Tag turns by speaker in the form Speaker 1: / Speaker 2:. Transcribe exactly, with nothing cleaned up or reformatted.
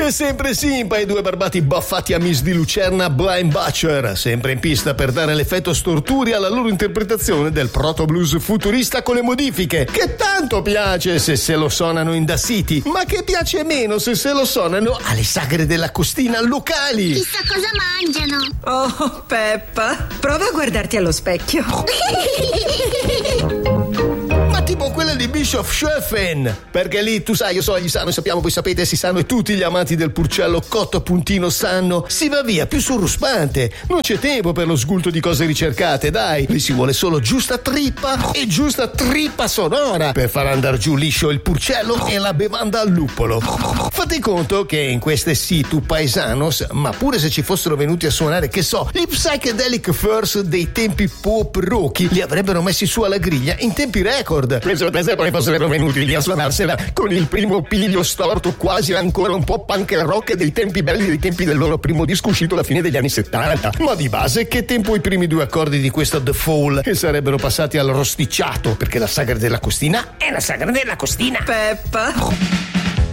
Speaker 1: E sempre Simpa, i due barbati baffati a Miss di Lucerna Blind Butcher, sempre in pista per dare l'effetto storturi alla loro interpretazione del proto blues futurista con le modifiche, che tanto piace se se lo suonano in Da City, ma che piace meno se se lo suonano alle sagre della Costina locali.
Speaker 2: Chissà cosa mangiano.
Speaker 3: Oh, Peppa, prova a guardarti allo specchio.
Speaker 1: Ma tipo quella di Bischofshofen, perché lì tu sai, io so, gli sanno, sappiamo, voi sapete, si sanno, e tutti gli amanti del purcello cotto a puntino sanno, si va via più sul ruspante, non c'è tempo per lo sgulto di cose ricercate, dai, lì si vuole solo giusta trippa e giusta trippa sonora per far andare giù liscio il purcello e la bevanda al luppolo. Fate conto che in queste situ paesanos, ma pure se ci fossero venuti a suonare, che so, gli Psychedelic Furs dei tempi pop rocchi, li avrebbero messi su alla griglia in tempi record.
Speaker 4: Penso per esempio che fossero venuti lì a suonarsela con il primo piglio storto, quasi ancora un po' punk rock dei tempi belli, dei tempi del loro primo disco uscito alla fine degli anni settanta.
Speaker 1: Ma di base che tempo i primi due accordi di questa The Fall, che sarebbero passati al rosticciato, perché la sagra della Costina è la sagra della Costina.
Speaker 3: Peppa.